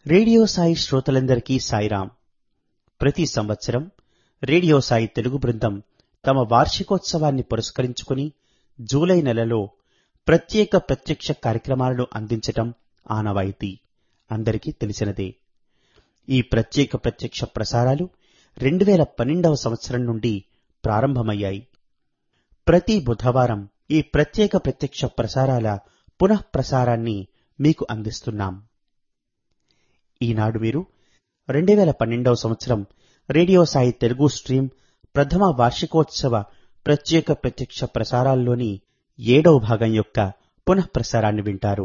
Radio Sai శ్రోతలందరికీ సాయిరాం. ప్రతి సంవత్సరం రేడియో సాయి తెలుగు బృందం తమ వార్షికోత్సవాన్ని పురస్కరించుకుని జూలై నెలలో ప్రత్యక్ష కార్యక్రమాలను అందించటం ఆనవాయితీ అందరికీ తెలిసినదే. ఈ ప్రత్యక్ష ప్రసారాలు 2012వ సంవత్సరం నుండి ప్రారంభమయ్యాయి. ప్రతి బుధవారం ఈ ప్రత్యక్ష ప్రసారాల పునఃప్రసారాన్ని మీకు అందిస్తున్నాం. ఈనాడు మీరు 2012వ సంవత్సరం రేడియో సాయి తెలుగు స్ట్రీమ్ ప్రథమ వార్షికోత్సవ ప్రత్యక్ష ప్రసారాల్లోని 7వ భాగం యొక్క పునఃప్రసారాన్ని వింటారు.